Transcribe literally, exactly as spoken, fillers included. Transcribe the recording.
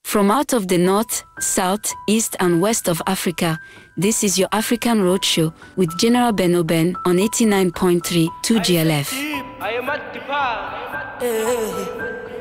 From out of the north, south, east and west of Africa, this is your African Roadshow with General Ben Oben on eighty-nine point three two G L F. I am at the park.